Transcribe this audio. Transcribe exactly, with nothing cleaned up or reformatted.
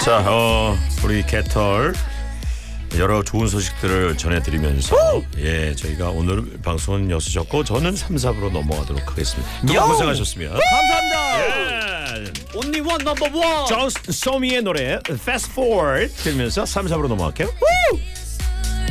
자, 어, 우리 개털 여러 좋은 소식들을 전해드리면서 예 저희가 오늘 방송은 여기서 저는 삼, 사부로 넘어가도록 하겠습니다. 너무 고생하셨습니다. 감사합니다. 예. Only one, number one. 존 소미의 노래 Fast Forward 들으면서 삼, 사부로 넘어갈게요.